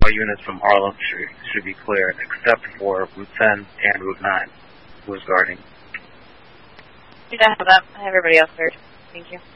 all units from Harlem should be clear, except for Route 10 and Route 9, who is guarding. I have everybody else heard. Thank you.